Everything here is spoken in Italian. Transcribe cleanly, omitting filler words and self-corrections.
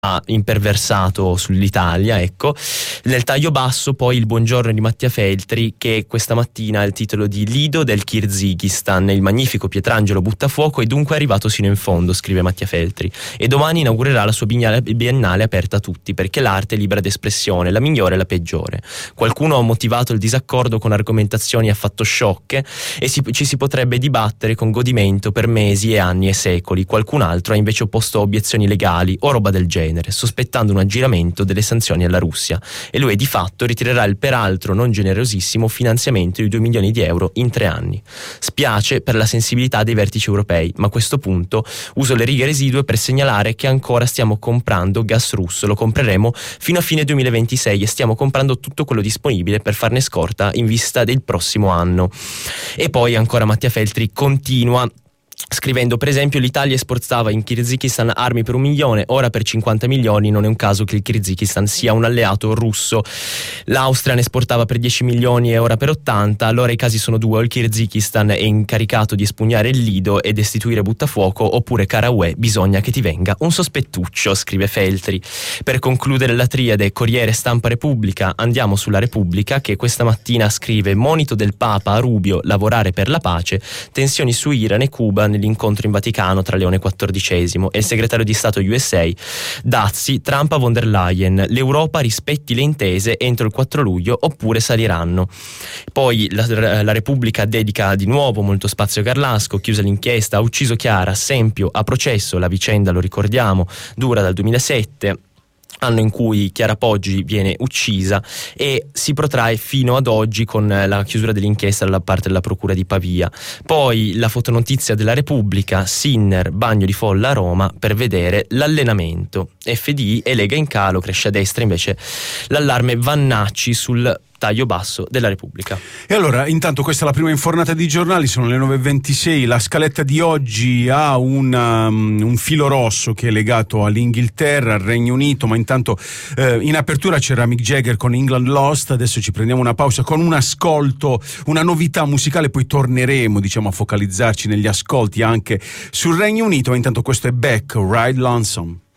imperversato sull'Italia, ecco. Nel taglio basso poi il buongiorno di Mattia Feltri, che questa mattina ha il titolo di Lido del Kirghizistan, il magnifico Pietrangelo Buttafuoco è dunque arrivato sino in fondo, scrive Mattia Feltri, e domani inaugurerà la sua biennale aperta a tutti, perché l'arte è libera d'espressione, la migliore e la peggiore. Qualcuno ha motivato il disaccordo con argomentazioni affatto sciocche e ci si potrebbe dibattere con godimento per mesi e anni e secoli. Qualcun altro ha invece opposto obiezioni legali o roba del genere, sospettando un aggiramento delle sanzioni alla Russia, e lui di fatto ritirerà il peraltro non generosissimo finanziamento di 2 milioni di euro in 3 anni. Spiace per la sensibilità dei vertici europei, ma a questo punto uso le righe residue per segnalare che ancora stiamo comprando gas russo, lo compreremo fino a fine 2026 e stiamo comprando tutto quello disponibile per farne scorta in vista del prossimo anno. E poi ancora Mattia Feltri continua scrivendo, per esempio, l'Italia esportava in Kirghizistan armi per 1 milione, ora per 50 milioni, non è un caso che il Kirghizistan sia un alleato russo. L'Austria ne esportava per 10 milioni e ora per 80, allora i casi sono due: o il Kirghizistan è incaricato di espugnare il Lido e destituire Buttafuoco, oppure, cara UE, bisogna che ti venga un sospettuccio, scrive Feltri. Per concludere la triade Corriere, Stampa, Repubblica, andiamo sulla Repubblica, che questa mattina scrive: monito del Papa a Rubio, lavorare per la pace, tensioni su Iran e Cuba nell'incontro in Vaticano tra Leone XIV e il segretario di Stato USA Dazi, Trump a von der Leyen, l'Europa rispetti le intese entro il 4 luglio oppure saliranno. Poi la Repubblica dedica di nuovo molto spazio a Garlasco, chiusa l'inchiesta, ha ucciso Chiara, Sempio a processo, la vicenda, lo ricordiamo, dura dal 2007, anno in cui Chiara Poggi viene uccisa, e si protrae fino ad oggi con la chiusura dell'inchiesta da parte della Procura di Pavia. Poi la fotonotizia della Repubblica: Sinner, bagno di folla a Roma per vedere l'allenamento. FDI e Lega in calo, cresce a destra invece l'allarme Vannacci sul taglio basso della Repubblica. E allora, intanto questa è la prima infornata di giornali, sono le 9:26, la scaletta di oggi ha un filo rosso che è legato all'Inghilterra, al Regno Unito, ma intanto in apertura c'era Mick Jagger con England Lost. Adesso ci prendiamo una pausa con un ascolto, una novità musicale, poi torneremo a focalizzarci negli ascolti anche sul Regno Unito, ma intanto questo è Beck, Ride Lonesome.